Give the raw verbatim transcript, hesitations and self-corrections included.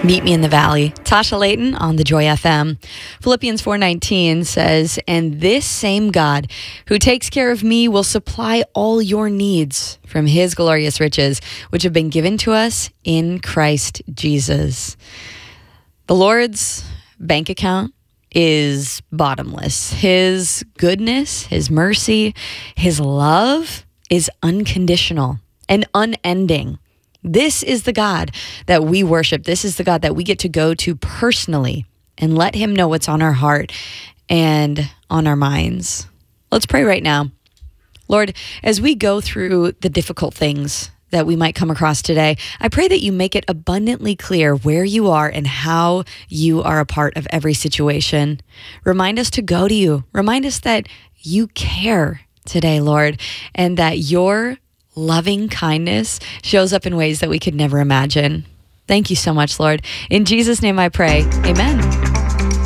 Meet Me in the Valley. Tasha Layton on the Joy F M. Philippians four nineteen says, "And this same God who takes care of me will supply all your needs from his glorious riches, which have been given to us in Christ Jesus." The Lord's bank account is bottomless. His goodness, his mercy, his love is unconditional and unending. This is the God that we worship. This is the God that we get to go to personally and let him know what's on our heart and on our minds. Let's pray right now. Lord, as we go through the difficult things that we might come across today, I pray that you make it abundantly clear where you are and how you are a part of every situation. Remind us to go to you. Remind us that you care today, Lord, and that your loving kindness shows up in ways that we could never imagine. Thank you so much, Lord. In Jesus' name I pray. Amen.